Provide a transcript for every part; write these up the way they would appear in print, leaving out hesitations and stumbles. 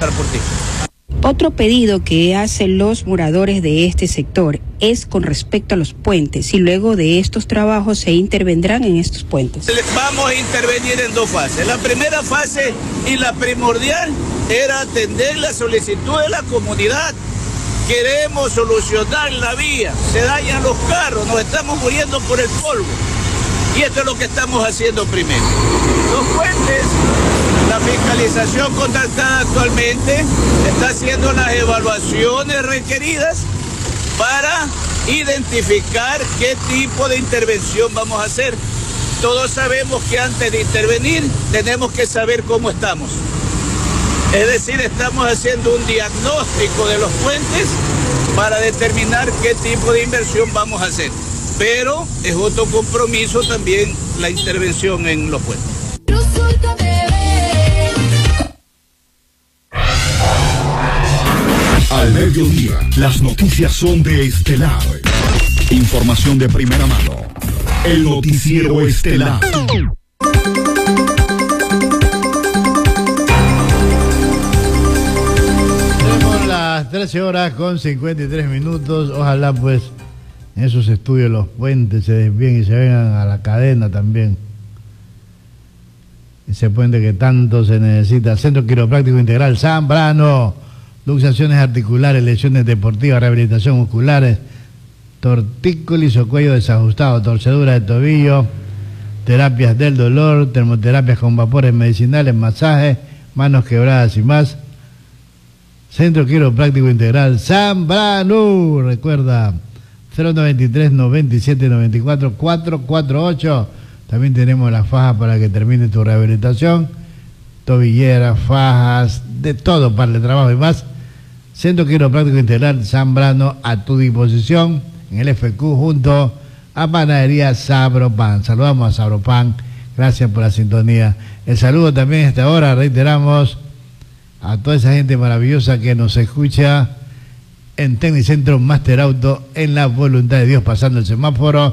trabajar por ti. Otro pedido que hacen los moradores de este sector es con respecto a los puentes, y luego de estos trabajos se intervendrán en estos puentes. Vamos a intervenir en dos fases. La primera fase y la primordial era atender la solicitud de la comunidad. Queremos solucionar la vía, se dañan los carros, nos estamos muriendo por el polvo. Y esto es lo que estamos haciendo primero. Los puentes, la fiscalización contratada actualmente está haciendo las evaluaciones requeridas para identificar qué tipo de intervención vamos a hacer. Todos sabemos que antes de intervenir tenemos que saber cómo estamos. Es decir, estamos haciendo un diagnóstico de los puentes para determinar qué tipo de inversión vamos a hacer. Pero es otro compromiso también la intervención en los puentes. Al mediodía, las noticias son de Estelar. Información de primera mano. El noticiero Estelar. Tenemos las 13 horas con 53 minutos. Ojalá pues en esos estudios los puentes se desvíen y se vengan a la cadena también. Ese puente que tanto se necesita. Centro Quiropráctico Integral Zambrano. Luxaciones articulares, lesiones deportivas, rehabilitación musculares, tortícolis o cuello desajustado, torcedura de tobillo, terapias del dolor, termoterapias con vapores medicinales, masajes, manos quebradas y más. Centro Quiropráctico Integral Zambrano. Recuerda, 093 97 94 448. También tenemos las fajas para que termine tu rehabilitación. Tobilleras, fajas, de todo para el trabajo y más. Centro Quiropráctico Integral Zambrano a tu disposición en el FQ junto a Panadería Sabropan. Saludamos a Sabropan, gracias por la sintonía. El saludo también a esta hora, reiteramos, a toda esa gente maravillosa que nos escucha en Tecnicentro Master Auto, en la voluntad de Dios, pasando el semáforo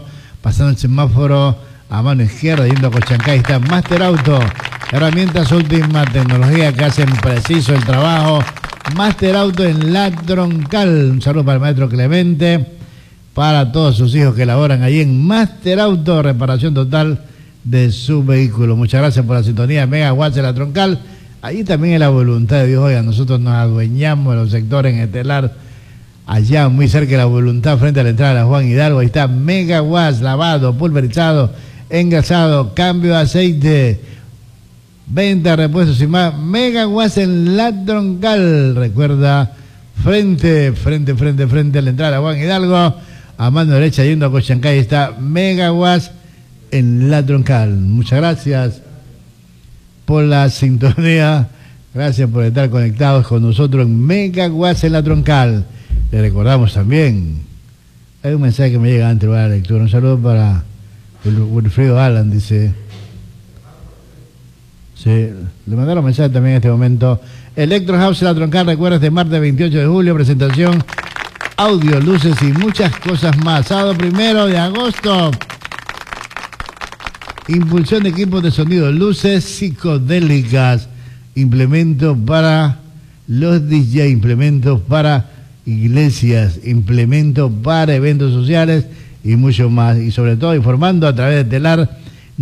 a mano izquierda, yendo a Cochancay, está Master Auto, herramientas última tecnología que hacen preciso el trabajo. Master Auto en La Troncal. Un saludo para el maestro Clemente, para todos sus hijos que laboran allí en Master Auto, reparación total de su vehículo. Muchas gracias por la sintonía. Megawatts en La Troncal. Allí también es la voluntad de Dios. Oiga, nosotros nos adueñamos de los sectores en Estelar, allá muy cerca de la voluntad, frente a la entrada de la Juan Hidalgo. Ahí está Megawatts, lavado, pulverizado, engrasado, cambio de aceite, venta, repuestos y más. Megawatts en La Troncal. Recuerda, frente a la entrada de Juan Hidalgo, a mano derecha yendo a Cochancay, está Megawatts en La Troncal. Muchas gracias por la sintonía, gracias por estar conectados con nosotros en Megawatts en La Troncal. Le recordamos también, hay un mensaje que me llega antes de la lectura. Un saludo para Wilfredo Alan, dice. Sí, le mandaron mensaje también en este momento. Electro House en La Troncal, recuerda, este martes 28 de julio, presentación, audio, luces y muchas cosas más. Sábado 1 de agosto, impulsión de equipos de sonido, luces psicodélicas, implementos para los DJ, implementos para iglesias, implementos para eventos sociales y mucho más. Y sobre todo informando a través de Telar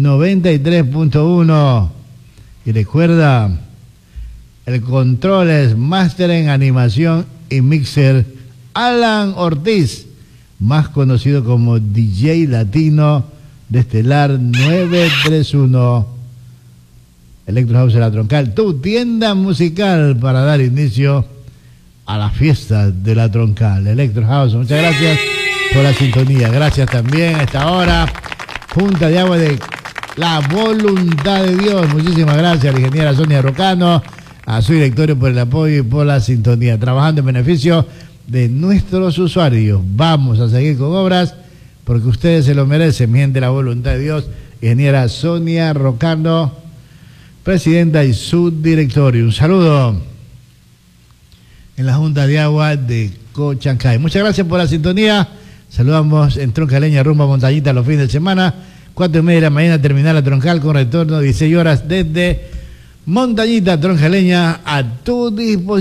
93.1. Y recuerda, el control es máster en animación y mixer Alan Ortiz, más conocido como DJ Latino de Estelar 931. Electro House de La Troncal, tu tienda musical para dar inicio a la fiesta de La Troncal. Electro House, muchas gracias por la sintonía. Gracias también a esta hora, Junta de Agua de La Voluntad de Dios. Muchísimas gracias a la ingeniera Sonia Rocano, a su directorio por el apoyo y por la sintonía, trabajando en beneficio de nuestros usuarios. Vamos a seguir con obras porque ustedes se lo merecen, mi gente. La Voluntad de Dios, ingeniera Sonia Rocano, presidenta y su directorio. Un saludo en la Junta de Agua de Cochancay. Muchas gracias por la sintonía. Saludamos en Troncaleña rumbo a Montañita los fines de semana. 4:30 de la mañana terminar La Troncal con retorno 16 horas desde Montañita Troncaleña a tu disposición.